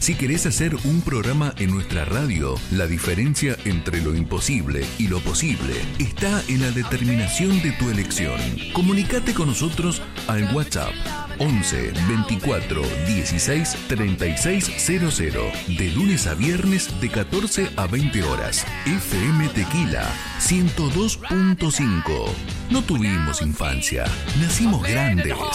Si querés hacer un programa en nuestra radio, la diferencia entre lo imposible y lo posible está en la determinación de tu elección. Comunicate con nosotros al WhatsApp 11 24 16 36 00, de lunes a viernes de 14 a 20 horas. FM Tequila 102.5. No tuvimos infancia, nacimos grandes.